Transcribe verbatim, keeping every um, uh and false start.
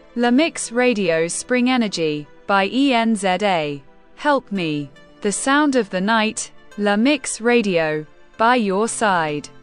La Mix Radio Spring Energy by E N Z A. Help Me. The sound of the night, La Mix Radio, by your side.